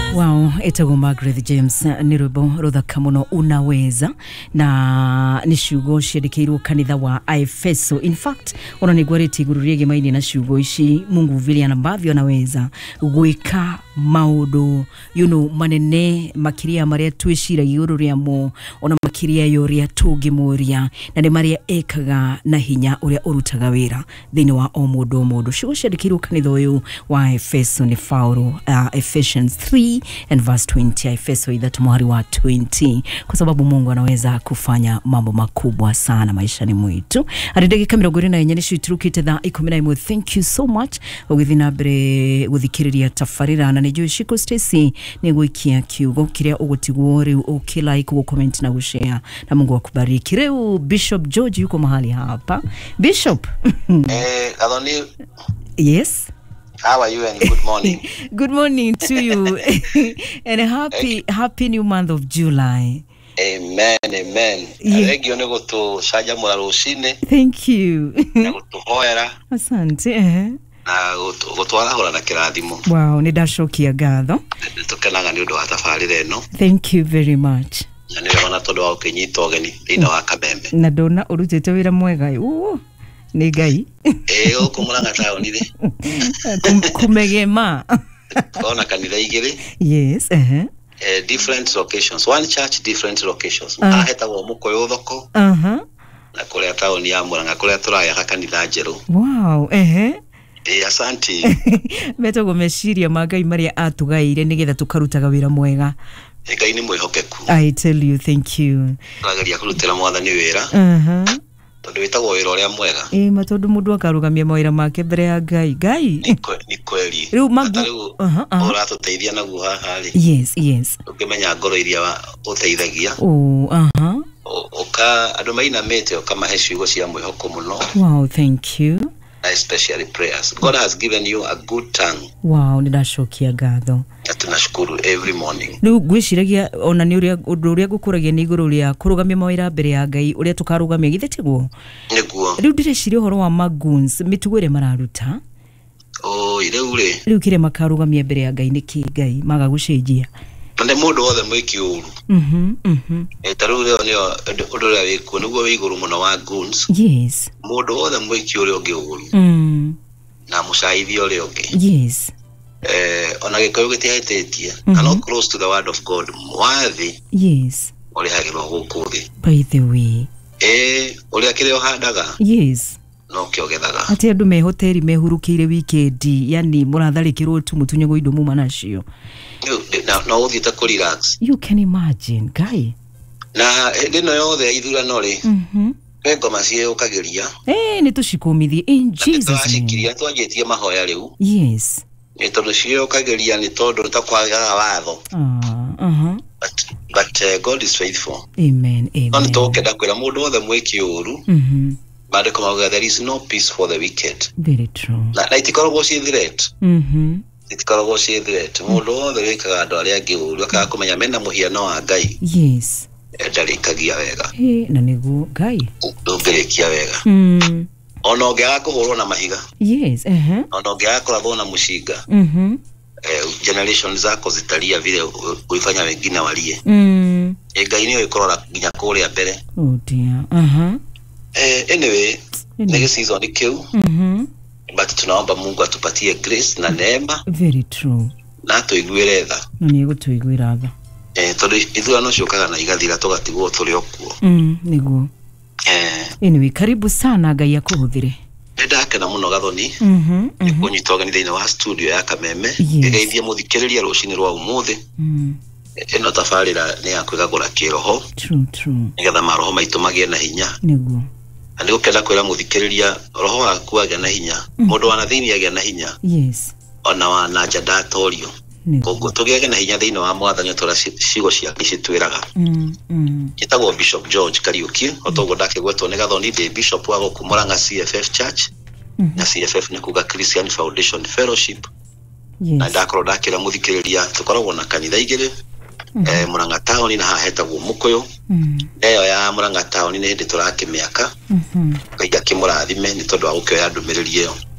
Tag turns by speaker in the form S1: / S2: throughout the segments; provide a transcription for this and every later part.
S1: Wow, etago Margaret James ni rwimbo ruthaka muno unaweza na ni ciugo ciandikirwo kanitha wa Efeso. In fact, ona ni gwareti iguru riege maini na ciugo ici Mungu vile anambavyo anaweza gwika maundu manene makiria maria twicira iguru riamo ona makiria yoria tungimuria na ni maria ekaga na hinya uria urutaga wira thini wa o mundu ciugo ciandikirwo kanitha uyu wa Efeso ni Paulo, Ephesians 3 and verse 20. Efeso idatu muhari wa 20, kwa sababu Mungu anaweza kufanya mambo makubwa sana maishani mwetu. Adidegi kamera gori na yenyeni shiturukite tha 11. Thank you so much ugithina bere guthikiriria tafarira na nijo shiko Stacy ni gwikia kiugo kiria ugutigwo riu ukilike ugu comment na gushare na Mungu akubariki. Leo Bishop George yuko mahali hapa. Bishop
S2: Adoni.
S1: Yes.
S2: How are you and good morning?
S1: Good morning to you. And a happy new month of July.
S2: Amen, amen.
S1: Yeah. Thank you. Asante. Wow, nidashokia gatho. Thank you very much. Nadona urutete wira mwega. Ni gai.
S2: Okumulanga taonire.
S1: Kumegema.
S2: Ona kanitha igiri.
S1: Yes,
S2: different locations. One church, different locations. Aheta wo mukoyo thoko. Na kule taoni ya Muranga kule turaya kanitha njeru.
S1: Wow,
S2: asanti.
S1: Beto gomeshiria magai maria atugaire nigetha tukarutaga wira mwega.
S2: Ngai ni mwihokeku.
S1: I tell you, thank you.
S2: Ragaria kurutira mwathani wira. Tondu witagwo wira uria mwega.
S1: Matondu mundu akarugamia mawira make mbere ya Ngai.
S2: Ni kweli.
S1: Riu magu
S2: uratuteithia naguo haha ri.
S1: Yes.
S2: Ukimenya ngoro iria uteithagia. Andu maina mete okamahe ciugo cia mwihoko muno.
S1: Wow, thank you.
S2: Especially prayers. God has given you a good tongue.
S1: Wow, nidashokia gatho.
S2: Tunashukuru every morning.
S1: Riu gwiciragia ona ni uria gukuragia ni iguru ria kurugamia mawira mbere ya Ngai uria tukarugamia githetigo.
S2: Niguo.
S1: Riu ndireciria horo wa magoons mitugwire mararuta.
S2: Riu
S1: kire makarugamia mbere ya Ngai niki Ngai magagucenjia.
S2: Nde mundu wothe mwiki uru. Taru leo nio undu ria wiku niguo wiguru muno wa goons.
S1: Yes.
S2: Mundu wothe mwiki uri ungi uru. Na mucaithia uri ungi.
S1: Yes.
S2: Ona gikayo gitihetetie. Not close to the word of God. Mwathi.
S1: Yes.
S2: Uri hagirwo gukuthi.
S1: By the way.
S2: Uri akirio handaga.
S1: Yes.
S2: No kiogethaga.
S1: Ati andu me hoteli mehurukire weekend, yani muratharikirwo tu mutunyago indo muma nacio.
S2: No uthita ku relax.
S1: You can imagine, Guy.
S2: Na ndino yothe ithurano ri. Ngoma cie ukageria.
S1: Ni tucikumithie in Jesus name.
S2: Twacikiria twanjetie mahoya riu.
S1: Yes.
S2: Ni tondu cie ukageria ni tondu rutakwaga watho. But God is faithful.
S1: Amen.
S2: On tokenda kwira mundu wothe mwiki uru. Bado kama there is no peace for the wicked.
S1: Very true.
S2: Na itikorogo cie threat. Itikorogo cie threat. Mundu wothe wikaga andu aria angi uru akaga kumenya mena muhiano wa Ngai.
S1: Yes.
S2: Ndarikagia wega.
S1: Na niguo Ngai.
S2: Ndungirikia wega. Ono ngiaga kuhurwo na mahiga.
S1: Yes,
S2: Ono ngiaga kurathwo na mushinga. Generation zako zitalia vile uifanya wengine walie. Ngai niyo ikorora nginya kuria mbere.
S1: Oh dear.
S2: Anyway, nige season ikiu. But tunaomba Mungu atupatie grace na neema.
S1: Very true.
S2: Na tuiguire tha.
S1: Na ni gutuiguira tha.
S2: Tondu ithurano ciokaga na igathira tugatigwo turi okuo.
S1: Niguo. Anyway, karibu sana Ngai akuhuthire.
S2: Ndakena muno Gathoni. Nikunyitwa thini wa studio ya Kameme. Ngeithia muthikiriria rucini rwa umuthi. Eno tafarira ni yakwigagura kiroho.
S1: True.
S2: Nigetha maroho maitu magie na hinya.
S1: Niguo.
S2: Ani gukenda kwira muthikiriria roho waku agia na hinya. Mundu wana thini agia na hinya.
S1: Yes.
S2: Ona wana jada torio. Koguo tugiage na hinya thini wa mwathani tora cigo cia citwiraga. Itagwo Bishop George Kariuki otogo ndake gwetwo ni Gathoni de Bishop wa Kumuranga CFF Church. Na CFF ni kuga Christian Foundation Fellowship. Na ndakoro ndakira muthikiriria tukoragwo na kanitha igire. Muranga town na hahetagwo mukoyo. Eyo ya Muranga town ni ndi turakimiaka. Ngai akimurathime ni tondu wa gukioya ndumiriri iyo.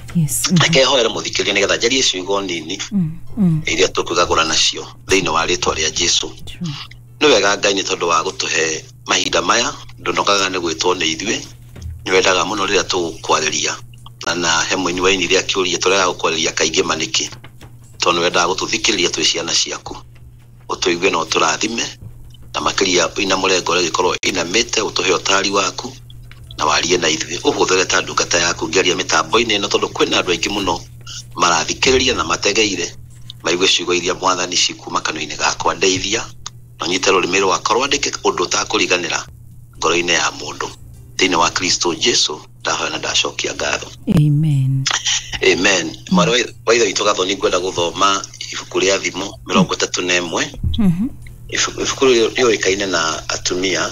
S1: Yes.
S2: Akehoera muthikĩria nĩgetha njarie ciugo nini iria tũkũgagũra nacio thĩinĩ wa rĩtwa rĩa Jesũ. Nĩ wega Ngai nĩ tondũ wa gũtũhe mahinda maya, ndonogaga nĩ gwĩtwo nĩ ithuĩ. Nĩ wendaga mũno rĩrĩa tũgũkwarĩria na he mũini wa ini rĩa kĩũria tũrega gũkwarĩria kaingĩ manĩkĩ, tondũ nĩ wendaga gũtũthikĩrĩria twĩ ciana ciaku, ũtũigue na ũtũrathime, na makĩria ina mũrengo rĩgĩkorwo inamĩte, ũtũhe ũtaari waku na warie na ithuĩ, ũhũthĩre ta ndungata yaku ngĩaria mĩtambo-inĩ ĩno, tondũ kwĩna andũ aingĩ mũno marathikĩrĩria na mategeire maigue ciugo iria Mwathani cikuma kanua-inĩ gakwa. Ndeithia na ũnyite rũrĩmĩ rwakwa rwandĩke ũndũ ũtakũriganĩra ngoro-inĩ ya mũndũ, thĩinĩ wa Kristo Jesũ ndahoya na ndacokia ngatho.
S1: Amen.
S2: Amen. Mwana wa ithe witũ Gathoni, ngwenda gũthoma ibuku rĩa Thimo 31. Ibuku rĩoĩkaine na atumia.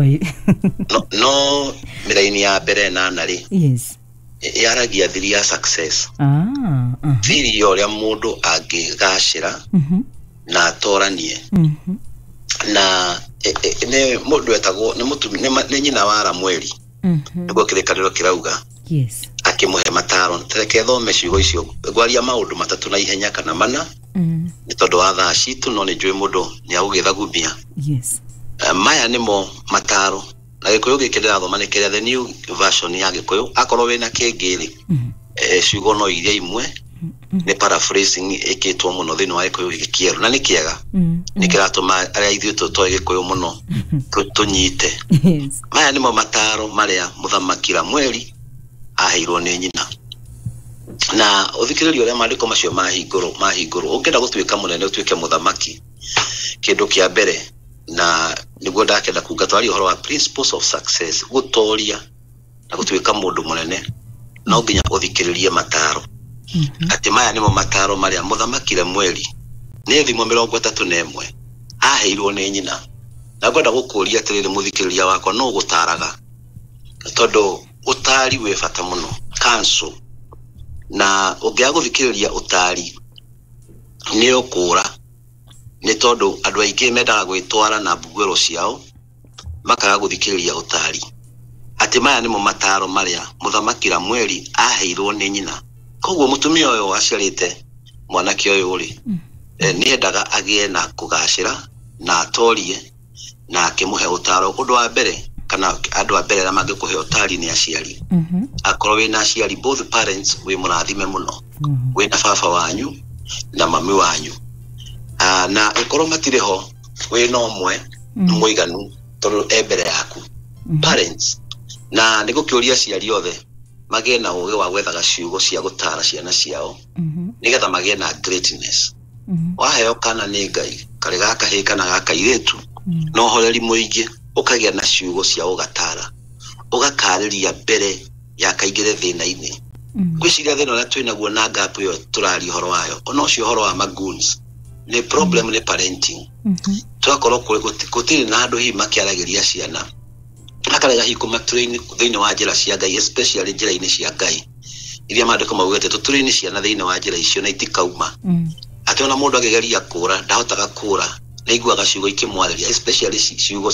S2: No mĩraini ya mbere na narĩ. Yes. Yaragia thiri ya success. Thiri ya ũrĩa mũndũ angĩgacĩra na atoranie. Na nĩ mũndũ etagwo nĩ nyina wa Ramweli. Nĩguo kĩrĩkanĩro kĩrauga. Yes. Akĩmũhe mataro. Reke thome ciugo icio, ngwaria maũndũ matatũ na ihenya kana mana. Nĩ tondũ wa thaa citũ, no nĩ njũĩ mũndũ nĩ agũgĩthagumia. Yes. Maya nĩmo mataro. Na Gĩkũyũ gĩkĩ ndĩrathoma nĩ kĩrĩa the new version ya Gĩkũyũ. Akorwo wĩna kĩngĩ ciugo no iria imwe nĩ paraphrasing ĩkĩtwo mũno thĩinĩ wa Gĩkũyũ gĩkĩ kĩerũ, na nĩ kĩega. Nĩ kĩratũma arĩa ithuĩ tũtoĩ Gĩkũyũ mũno tũnyite. Maya nĩmo mataro marĩa Mũthamaki Ramweli aheirwo nĩ nyina. Na ũthikĩrĩria ũrĩa maandĩko macio mahingũrwo, ũngĩenda gũtuĩka mũnene, ũtuĩke mũthamaki, kĩndũ kĩa mbere na nĩguo ndakenda kuga twari ũhoro wa principles of success, gũtoria na gũtuĩka mũndũ mũnene, no nginya ũthikĩrĩrie mataro. Atĩ maya nĩmo mataro marĩa Mũthamaki Ramweli nĩ Thimo 31 aheirwo nĩ nyina. Na ngwenda gũkũria atĩrĩrĩ mũthikĩrĩria wakwa, no gũtaraga, tondũ ũtaari wĩ bata mũno, counsel. Na ũngĩaga gũthikĩrĩria ũtaari nĩ ũkũra, nĩ tondũ andũ aingĩ mendaga gwĩtwara na mbugĩro ciao makaga gũthikĩrĩria ũtaari. Atĩ maya nĩmo mataro marĩa Mũthamaki Ramweli aheirwo nĩ nyina. Koguo mũtumia ũyũ aciarĩte mwanake ũyũ rĩ, nĩ endaga agĩe na kũgacĩra na atorie na akĩmũhe ũtaaro. Ũndũ wa mbere kana andũ a mbere arĩa mangĩkũhe ũtaari nĩ aciari. Akorwo wĩna aciari, both parents, wĩ mũrathime mũno, wĩna baba wanyu na mami wanyu. Na ĩkorwo matirĩ ho, wĩna ũmwe mũiganu tondũ mbere yaku parents. Na nĩ gũkĩũria aciari othe magĩe na ũũgĩ wa gwethaga ciugo cia gũtaara ciana ciao nĩgetha magĩe na greatness. Waheo kana nĩ Ngai, karĩ gaka hĩ kana gaka irĩtu, no ũhoreri mũingĩ ũkagĩa na ciugo cia ũgataara, ũgakarĩria mbere ya kaingĩre thĩna-inĩ. Gwĩciria thĩna ũrĩa twĩnaguo na gap ĩyo tũraria ũhoro wayo, ona ũcio ũhoro wa magoons nĩ problem nĩ parenting. Twakorwo gũtirĩ na andũ hihi makĩaragĩria ciana, akarega hihi kũmatũrĩini thĩinĩ wa njĩra cia Ngai, especially njĩra-inĩ cia Ngai iria maandĩko maugĩte tũtũrĩini ciana thĩinĩ wa njĩra icio na itikauma. Atĩ ona mũndũ akĩgeria kũra ndahotaga kũra, nĩ aiguaga ciugo ikĩmwarĩria, especially ciugo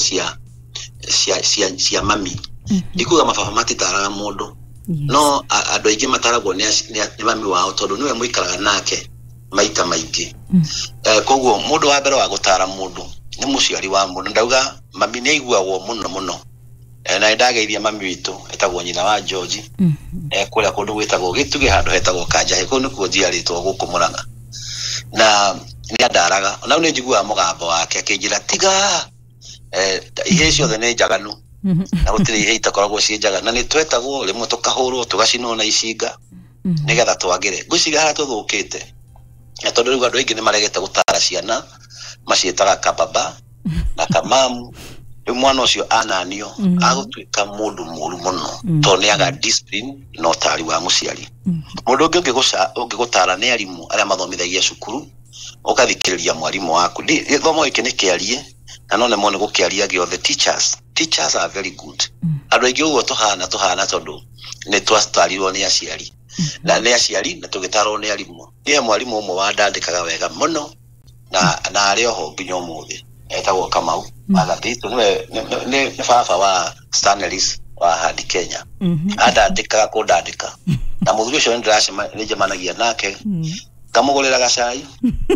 S2: cia mami. Ndikuga mababa matitaraga mũndũ, no andũ aingĩ mataragwo nĩ mami wao tondũ niwe mũikaraga nake maita maingĩ. Koguo mũndũ wa mbere wa gũtaara mũndũ nĩ mũciari wa mũndũ. Ndauga mami nĩ aiguagwo mũno mũno. Na ndageithia mami witũ etagwo nyina wa George, kũrĩa kũndũ gwĩtagwo Gĩtugĩ, handũ hetagwo Kanjahe, kũu nĩkuo njiarĩtwo gũkũ Mũrang'a. Na nĩ andaraga, ona nĩ njiguaga mũgambo wake akĩnjĩra tiga ihe ciothe nĩ njaganu, na gũtirĩ ihe itakoragwo ciĩ njaganu, na nĩ twetagwo rĩmwe tũkahũrwo tũgacinwo na icinga nĩgetha twagĩre. Ngwĩciria harĩa tũthũkĩte, na tondũ rĩu andũ aingĩ nĩ maregete gũtaara ciana, maciĩtaga kababa na kamamu. Rĩu mwana ũcio ananio agũtuĩka mũndũ mũru mũno tondũ nĩaga discipline na ũtaari wa mũciari. Mũndũ ũngĩ ũngĩgũtaara nĩ arimũ arĩa mathomithagia cukuru, ũkathikĩrĩria mwarimũ waku. Gĩthomo gĩkĩ nĩ kĩarie, na no nĩmo nĩ gũkĩaria gĩothe. Teachers are very good. Andũ aingĩ ũguo tũhana tondũ nĩ twatarirwo nĩ aciari. Na nĩ aciari na tũgĩtaarwo nĩ arimũ. Niĩ mwarimũ ũmwe wandandĩkaga wega mũno na arĩ oho nginya ũmũthĩ, etagwo Kamau Magathito, nĩ baba wa Stanleys wa Hadi Kenya. Andandĩkaga kũndandĩka na muthuri ucio ndiracema ni jamanagia nake kamugurira gacai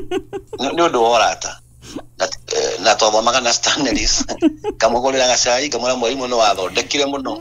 S2: ni undu worata na twathomaga na Stanleys kamugurira gacai kamura mwarimu no wathondekire muno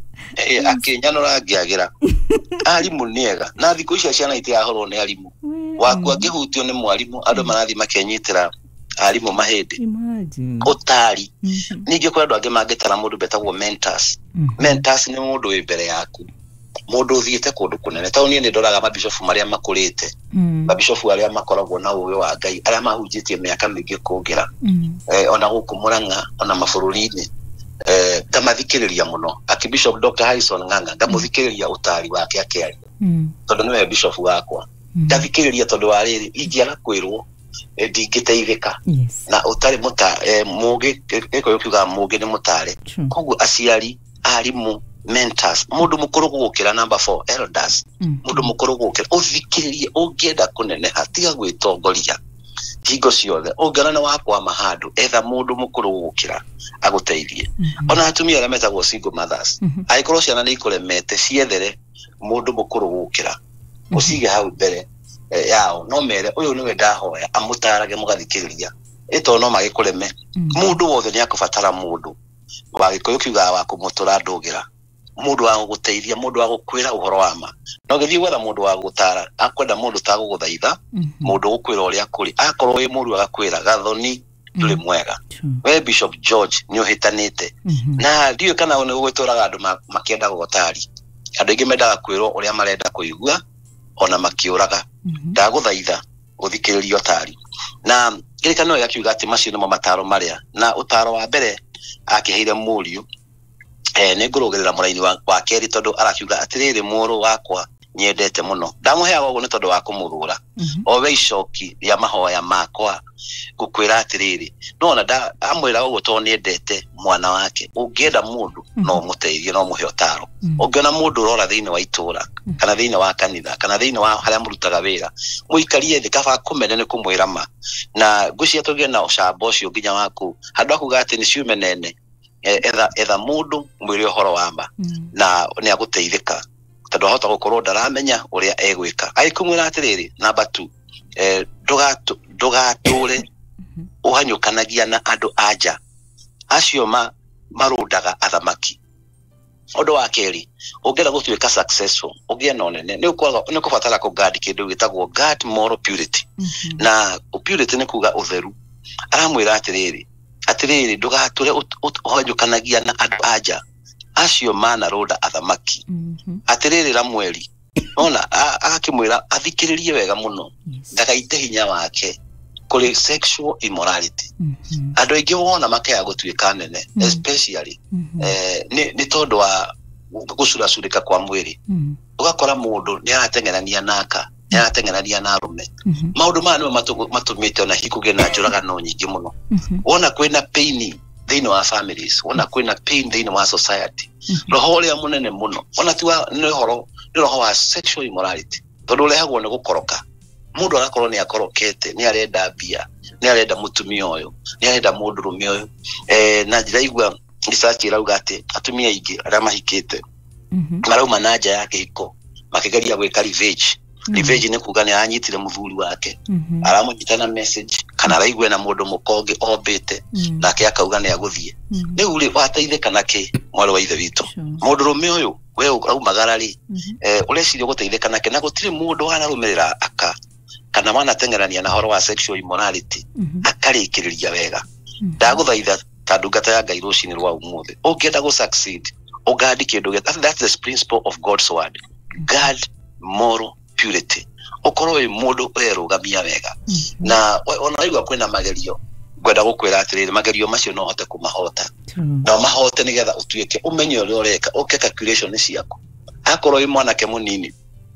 S2: akinyanura ngiagira arimu niega na thiku icio ciana itiahorwo ni arimu wakwa ngihutio ni mwarimu andu marathi makenyitira arimu mahindi utari ninge kwa andu ange mangitara mundu betagwo mentors mentors ni mundu wi mbere yaku mundu uthiite kundu kunene tauni ni ndoraga mabishofu maria makurite mabishofu aria makoragwo na uwe wa Ngai aria mahunjitie miaka mingi kungira ona guku Murang'a ona mabururi-ini tamathikiriria muno akibishop Dr. Harrison Ng'ang'a ngamuthikiriria utari wake akiari tondu niwe bishop wakwa ndathikiriria tondu wa riri ingiaga kwirwo ndingiteithika na utari muta mugi eko yukiuga mugi ni mutare koguo aciari arimu mentors mundu mukuru gukira number 4 elders mundu mukuru gukira uthikiririe ungienda kunene hatiga gwitongoria hingo ciothe ungerana wakwa mahandu etha mundu mukuru gukira aguteithie ona atumia aria metagwo single mothers aikoro ciana ni ikuremete ciethere mundu mukuru gukira usige hau mbere yao no mere uyu niwe ndahoya amutarage mugathikiriria ito no magikureme mundu wothe ni akubatara mundu wagikoyo kiuga wa kumutura ndugira mundu wa guteithia mundu wa gukwira uhoro wa ma no githii gwetha mundu wa gutara akwenda mundu ta guguthaitha mundu gukwira uria kuri akorwo wi mundu agakwira gathoni nduri mwega we Bishop George ni uhitanite na ndiyo kana one gwituraga andu makienda gutari andu ingi mendaga kwirwo uria marenda kuigua ona makiuraga ndaguthaitha uthikiririe utari na kirikano yakiuga ati macio nimo mataro maria na utaro wa mbere akiheire muriu ne ngurugirira muraini wa keri tondu arakiuga atiriri muru wakwa nyendete muno ndamuheaga uguo ni tondu wa kumuthura owe icoki ya mahoya makwa gukwira atiriri nona amwira uguo tondu niendete mwana wake ungienda mundu no muteithie no muhe utaro ungiona mundu urora thiini wa itura kana thiini wa kanitha kana thiini wa haria murutaga wira muikarie thi kaba kumene ni kumwira ma na ngucia tugie na ucamba ucio nginya waku handu akuga ati ni ciume nene etha mundu mwiri uhoro wa ma na ni aguteithika tondu ahota gukorwo ndaramenya uria egwika aikumwira atiriri number 2 ndugature uhanyukanagia na andu aja acio marundaga athamaki undu wa keri ungera gutuika successful ugie no nene ni kubatara ku guard kindu gitagwo guard moral purity na purity ni kuga utheru aramwira atiriri ndugature uhanyukanagia na andu aja acio mana roda athamaki atiriri ramweri ona akimwira athikiririe wega muno ndagaite hinya wake kuri sexual immorality andu ingi wona makaya gutuika nene especially ni tondu wa gucuracurika kwa mwiri ugakora mundu ni aratengerania naka ni aratengerania na rume maundu ma no matumite ona hikuge na njuraga no nyingi muno wona kwina pain thiini wa families wona kwina pain thiini wa society roho ria munene muno ona tiwa ni roho wa sexual immorality tondu urehagwo ni gukoroka mundu arakorwo ni akorokete ni arenda bia ni arenda mutumia uyu ni arenda mundu rume uyu na ndiraigua research irauga ati atumia ingi aria mahikite marauma na nja yake iko makigeria gwika revenge ni kuga ni anyitire muthuri wake aramunyitana message kana araigwe na mundu mukonge obete nake akauga ni aguthie ni uri wateithika nake mwari wa ithe witu mundu rume uyu we umagarari ureciria guteithika nake na gutire mundu wanarumirira aka kana wanatengerania na horo wa sexual immorality akarikiriria wega ndaguthaitha tandungata ya Ngai rucini rwa umuthi ungienda gu succeed ugadi kindu that's the principle of God's word guard moral purity ukorwo wi mundu werugamia wega na ona igwa kwina magerio gwenda gukwira atiriri magerio macio no hote kumahota no mahote nigetha utuike umenye uri ureka uke calculation ciaku akorwo wi mwanake munini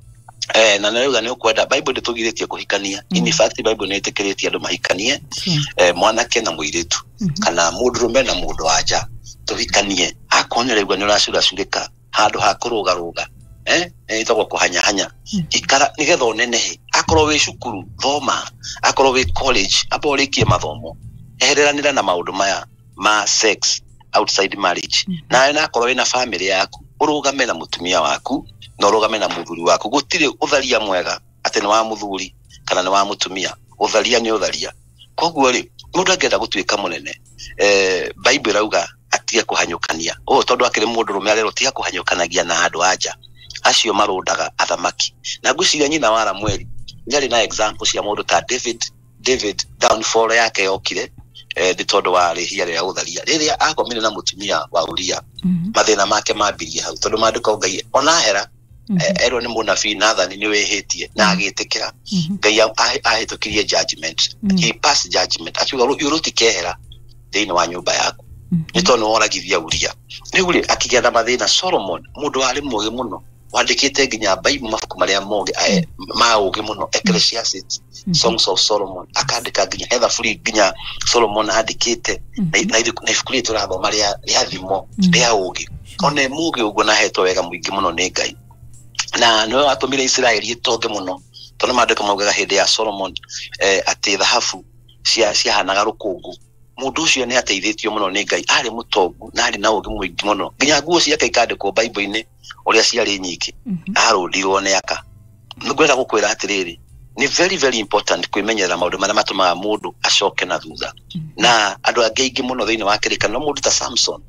S2: na nauga ni ukwenda Bible nditugiritie kuhikania in fact Bible ni itikiritie andu mahikanie mwanake na muiritu kana mundurume na mundu aja tuhikanie akonyeregwa ni uracuracurika handu ha kurugaruga itagwo kuhanya ikara nigetha unenehe akorwo wi cukuru thoma akorwo wi college aborikie mathomo ehereranira na maundu maya ma sex outside marriage na akorwo wi na family yaku urugame na mutumia waku na urugame na muthuri waku gutire utharia mwega ati ni wa muthuri kana ni wa mutumia utharia ni utharia koguo ri mundu angenda gutuika munene Bible rauga atige kuhanyukania tondu akiri mundu rume arero tiga kuhanyukanagia na andu anja acio marundaga athamaki na ngwiciria nyina wara mweri nyari na example cia mundu ta David downfall yake yokire tondu wa rihia ria utharia riria akomire na mutumia wa Uria mathina make mambirie hau tondu mandiko Ngai ona hera ero ni munabii Nathani ni wehitie na agitikira Ngai ahitukirie judgment he passed judgment akiuga yurutikehera thiini wa nyumba yaku ni tondu woragithia Uria niuri akigĩa na mathina Solomon mundu ari mugi muno wandikite nginya Bible mafuku maria moge maugi muno Ecclesiastes Songs of Solomon akandika nginya Heather Free nginya Solomon andikite na ifuku ritu rabo maria riathimo ria ugi one mugi ugo na hetwo wega muingi muno ni Ngai na no atumire Israeli itonge muno tondu mandika maugaga hindi ya Solomon ati thahabu cia hanaga rukungu mundu ucio ni ateithitio muno ni Ngai ari mutongu na ari na ugi muingi muno nginya nguo ciake ikandikwo Bible-ini uria ciari nyingi arundirwo ni aka ngwenda gukwira atiriri ni very very important kwimenyera maundu maria matumaga mundu acoke na thutha na andu angi muno thiini wa kirikano mundu ta Samson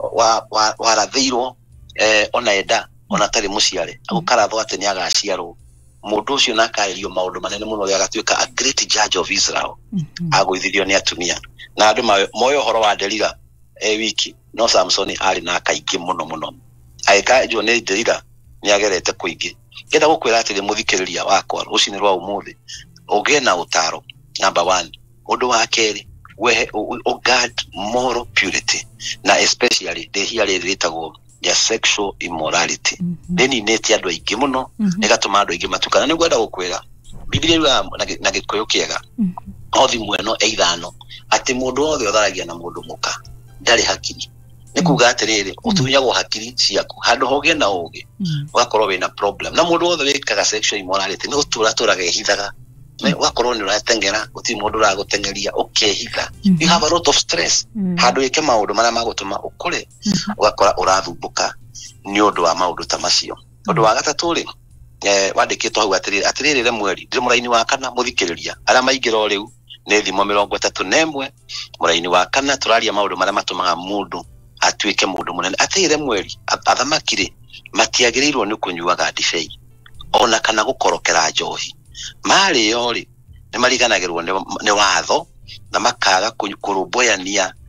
S2: warathiirwo ona enda ona tari muciare agukarathwo ati ni agaciarwo mundu ucio nakairio maundu manene muno ria gatuika a great judge of Israel agwithirio ni atumia na andu moyo horo wa Delila wiki no Samson ari na kaingi muno aika jo ni Delila ni agerete kuingi ngenda gukwira atiri muthikiriria wakwa rucini rwa umuthi ugena utaro number 1 undu wa keri we guard moral purity na especially the here ritagwo ya sexual immorality then ineti andu aingi muno negatuma andu aingi matukana ni gwenda gukwira Biblia yu na gikuyu kiega othi mweno eithano ati mundu othe utharagia na mundu muka ndari hakiri ni kuga atiriri utunyagwo hakiri ciaku handu hoge na ugi ugakorwo wina problem na mundu othe wikaga sexual immorality ni utura gehithaga ugakorwo ni uratengera uti mundu uragutengeria ukehitha you have a lot of stress handu ike maundu maria magutuma ukure ugakora urathumbuka ni undu wa maundu ta macio undu wa gatatu ri wandikitwo hau atiriri mweri ndiri muraini wa kana muthikiriria aria maingira riu ni thimo 31 muraini wa kana turaria maundu maria matumaga mundu atuike mundu munene atire mweri athamakire matiagirirwo ni kunyuaga ndibei ona kana gukorokera njohi mari yori ni mariganagirwo ni watho na makaga kurumboyania